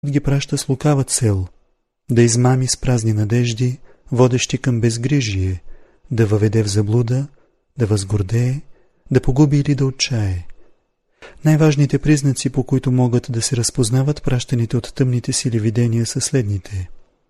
ги праща с лукава цел, да измами с празни надежди, водещи към безгрижие, да въведе в заблуда, да възгордее, да погуби или да отчае. Най-важните признаци, по които могат да се разпознават пращаните от тъмните сили видения, са следните.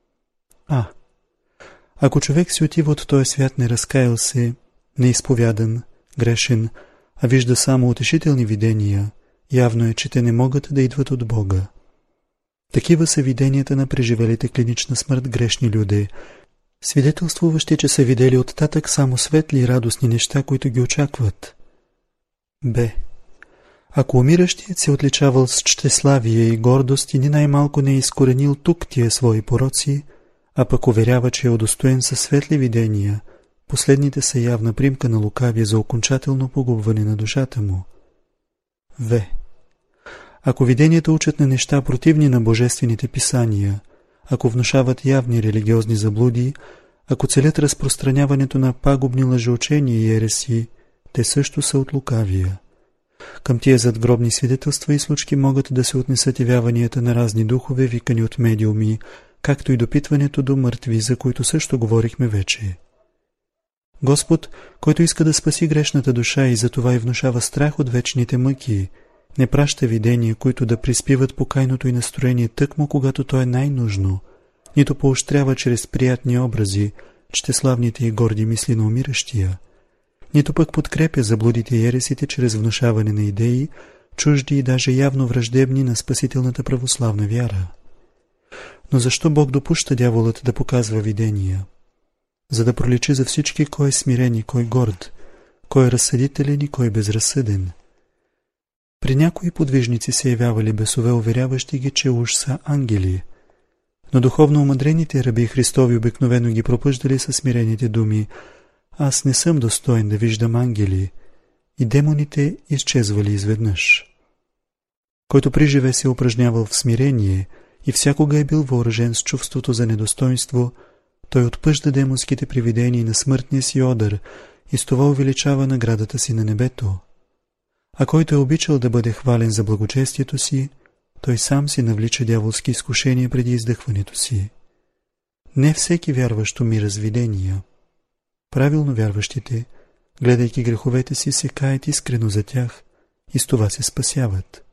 Ако човек си отива от този свят не разкаял се, неизповядан, грешен, а вижда само утешителни видения, явно е, че те не могат да идват от Бога. Такива са виденията на преживелите клинична смърт грешни люди, свидетелствуващи, че са видели оттатък само светли и радостни неща, които ги очакват. Ако умиращият се отличавал с чтеславие и гордост и ни най-малко не е изкоренил тук тия свои пороци, а пък уверява, че е удостоен със светли видения, последните са явна примка на лукавие за окончателно погубване на душата му. Ако виденията учат на неща противни на божествените писания, ако внушават явни религиозни заблуди, ако целят разпространяването на пагубни лъжеучения и ереси, те също са от лукавия. Към тия задгробни свидетелства и случки могат да се отнесат явяванията на разни духове, викани от медиуми, както и допитването до мъртви, за които също говорихме вече. Господ, който иска да спаси грешната душа и затова и внушава страх от вечните мъки, не праща видения, които да приспиват покайното и настроение тъкмо, когато то е най-нужно, нито поощрява чрез приятни образи, чтеславните и горди мисли на умиращия, нито пък подкрепя заблудите и ересите чрез внушаване на идеи, чужди и даже явно враждебни на спасителната православна вяра. Но защо Бог допуща дяволът да показва видения? За да проличи за всички кой е смирен и кой горд, кой е разсъдителен и кой е безразсъден. При някои подвижници се явявали бесове, уверяващи ги, че уж са ангели, но духовно омъдрените раби Христови обикновено ги пропъждали със смирените думи: аз не съм достоен да виждам ангели, и демоните изчезвали изведнъж. Който приживе се упражнявал в смирение и всякога е бил въоръжен с чувството за недостоинство, той отпъжда демонските привидения на смъртния си одър и с това увеличава наградата си на небето. А който е обичал да бъде хвален за благочестието си, той сам си навлича дяволски изкушения преди издъхването си. Не всеки вярващ умира с видения. Правилно вярващите, гледайки греховете си, се каят искрено за тях и с това се спасяват.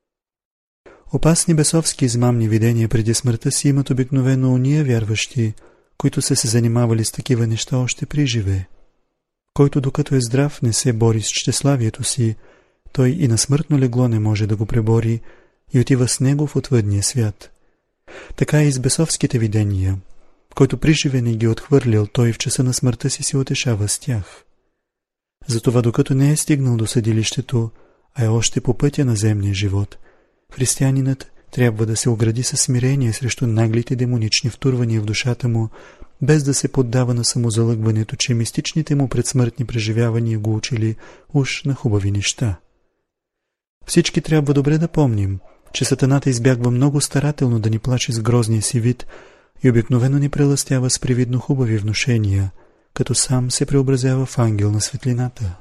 Опасни бесовски измамни видения преди смъртта си имат обикновено уния вярващи, които са се занимавали с такива неща още при живе. Който докато е здрав не се бори с чтеславието си, той и на смъртно легло не може да го пребори и отива с него в отвъдния свят. Така и с бесовските видения. Който при живе не ги отхвърлял, той в часа на смъртта си се утешава с тях. Затова докато не е стигнал до съдилището, а е още по пътя на земния живот, християнинът трябва да се огради със смирение срещу наглите демонични втурвания в душата му, без да се поддава на самозалъгването, че мистичните му предсмъртни преживявания го учили уж на хубави неща. Всички трябва добре да помним, че сатаната избягва много старателно да ни плаши с грозния си вид и обикновено ни прелъстява с привидно хубави внушения, като сам се преобразява в ангел на светлината.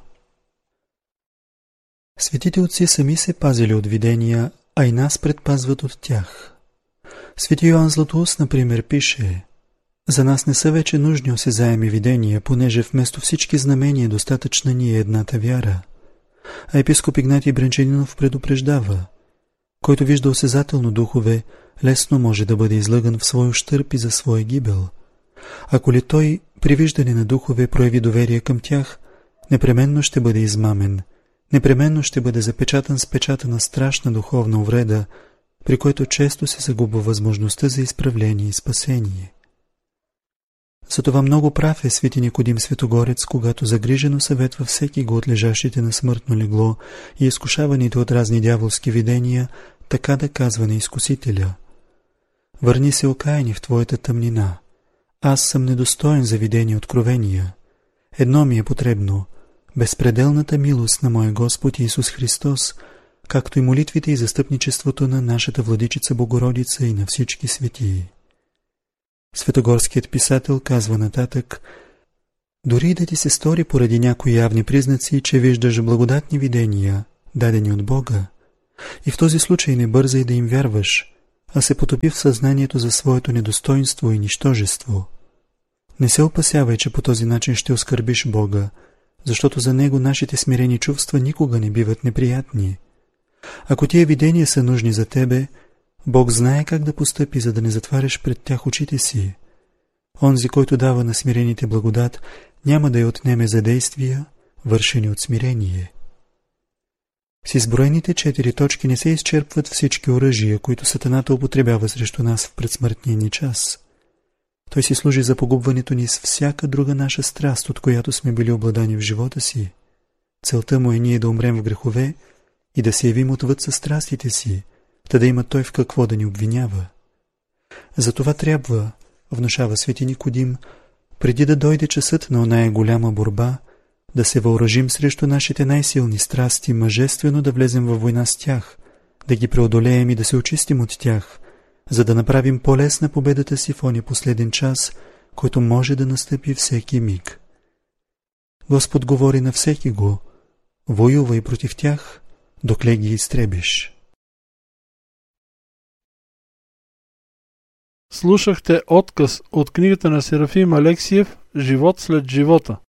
Светите отци сами се пазили от видения, а и нас предпазват от тях. Свети Йоан Златоуст, например, пише: за нас не са вече нужни осезаеми видения, понеже вместо всички знамения достатъчна ни е едната вяра. А епископ Игнатий Бренчанинов предупреждава: който вижда осезателно духове, лесно може да бъде излъган в свой ущърб и за своя гибел. Ако ли той при виждане на духове прояви доверие към тях, непременно ще бъде измамен, непременно ще бъде запечатан с печата на страшна духовна увреда, при което често се загубва възможността за изправление и спасение. Затова много прав е свети Никодим Светогорец, когато загрижено съветва всеки го от лежащите на смъртно легло и изкушаваните от разни дяволски видения, така да казва на изкусителя: върни се окаяни в твоята тъмнина. Аз съм недостоен за видени откровения. Едно ми е потребно — безпределната милост на моя Господ Исус Христос, както и молитвите и застъпничеството на нашата Владичица Богородица и на всички светии. Светогорският писател казва нататък: дори да ти се стори поради някои явни признаци, че виждаш благодатни видения, дадени от Бога, и в този случай не бързай да им вярваш, а се потопи в съзнанието за своето недостойнство и нищожество. Не се опасявай, че по този начин ще оскърбиш Бога, защото за Него нашите смирени чувства никога не биват неприятни. Ако тия видения са нужни за тебе, Бог знае как да постъпи, за да не затваряш пред тях очите си. Онзи, който дава на смирените благодат, няма да я отнеме за действия, вършени от смирение. С изброените 4 точки не се изчерпват всички оръжия, които Сатаната употребява срещу нас в предсмъртния ни час. Той си служи за погубването ни с всяка друга наша страст, от която сме били обладани в живота си. Целта му е ние да умрем в грехове и да се явим отвъд със страстите си, та да има той в какво да ни обвинява. Затова трябва, внушава свети Никодим, преди да дойде часът на оная голяма борба, да се въоръжим срещу нашите най-силни страсти, мъжествено да влезем във война с тях, да ги преодолеем и да се очистим от тях, за да направим по-лесна победата си в ония последен час, който може да настъпи всеки миг. Господ говори на всеки го: воювай против тях, докле ги изтребиш. Слушахте отказ от книгата на Серафим Алексиев «Живот след живота».